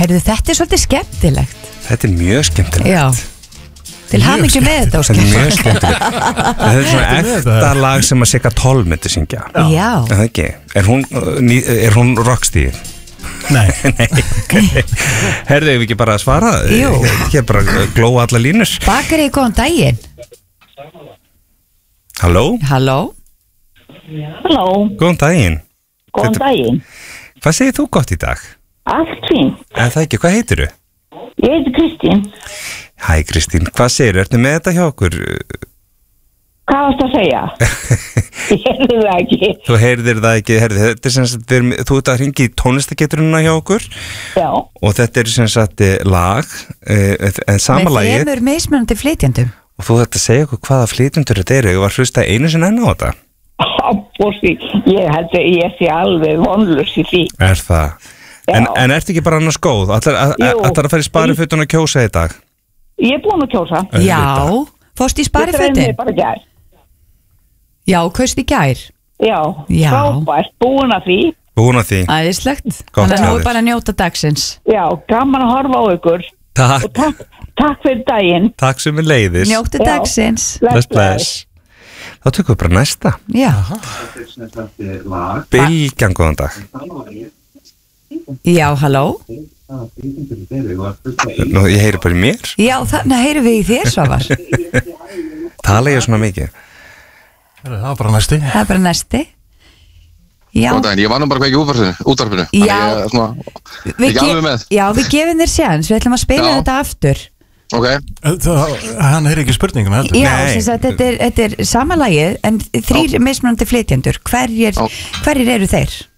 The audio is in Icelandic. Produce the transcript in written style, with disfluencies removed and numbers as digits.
Heyrðu, þetta svolítið skemmtilegt. Þetta mjög skemmtilegt. Já. Til hamingju með þetta, Óskar. Þetta mjög skemmtilegt. Þetta svona ekta lag sem að Sigga 12 myndi syngja. Já. Það ekki. Er hún rockstíð? Nei. Herðu, ef við ekki bara að svara? Jú. Ég er bara að glóa alla línur. Bakari, góðan daginn. Halló? Halló. Halló. Góðan daginn. Góðan daginn. Hvað segir þú gott í dag? Allt fín. En það ekki, hvað heitirðu? Ég heiti Kristín. Hæ Kristín, hvað segir, ertu með þetta hjá okkur? Hvað varst að segja? Ég heyrði það ekki. Þú heyrðir það ekki, þetta er sem sagt, þú ert að hringi í tónlistageturina hjá okkur. Já. Og þetta er sem sagt lag, en sama lagi. Með 3 mismunandi flytjendum. Og þú þetta segja okkur hvaða flytjendur þetta eru, ég var hlusta einu sinni enn á þetta. Bossi, ég sé alveg vonlust í því. Er það? En ertu ekki bara annars góð? Ætlar að fara í sparifötun og kjósa í dag? Ég er búin að kjósa. Já, fórst í sparifötin? Ég trefði bara gær. Já, kaust í gær? Já, frábært, búin að því. Búin að því. Æðislegt. Þannig að nú er bara að njóta dagsins. Já, gaman að horfa á ykkur. Takk. Og takk fyrir daginn. Takk sem við leiðis. Njóta dagsins. Bless. Þá tökum við bara næsta. Já. Bylgjan, góðan dag. Já, halló. Nú, ég heyri bara í mér. Já, þannig heyrum við í þér, Svavar. Tala ég svona mikið? Það var bara næsti. Það er bara næsti. Já. Góðan daginn, ég var nú bara ekki útvarpinu. Já. Já, við gefum þér séns, við ætlum að spila þetta aftur. Ok. Hann heyri ekki spurningum heldur. Já, þetta er sama lagið, en 3 mismunandi flytjendur. Hverjir eru þeir?